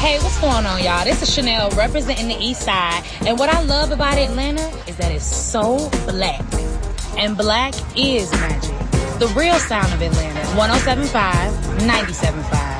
Hey, what's going on, y'all? This is Chanel representing the East Side. And what I love about Atlanta is that it's so black. And black is magic. The real sound of Atlanta. 107.5, 97.5.